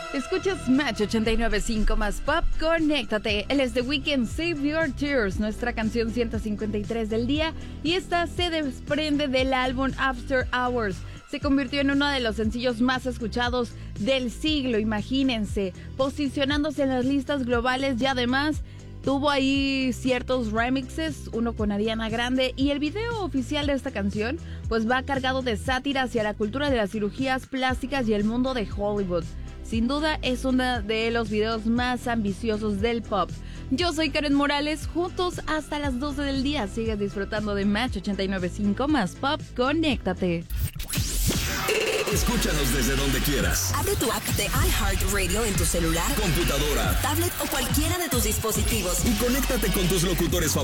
Escuchas Match 89.5 más Pop, conéctate. Él es The Weeknd, Save Your Tears, nuestra canción 153 del día, y esta se desprende del álbum After Hours. Se convirtió en uno de los sencillos más escuchados del siglo, imagínense, posicionándose en las listas globales y además tuvo ahí ciertos remixes, uno con Ariana Grande, y el video oficial de esta canción pues va cargado de sátira hacia la cultura de las cirugías plásticas y el mundo de Hollywood. Sin duda es uno de los videos más ambiciosos del pop. Yo soy Karen Morales, juntos hasta las 12 del día. Sigues disfrutando de Match 89.5 más Pop, conéctate. Escúchanos desde donde quieras. Abre tu app de iHeartRadio en tu celular, Computadora, tablet o cualquiera de tus dispositivos y conéctate con tus locutores favoritos.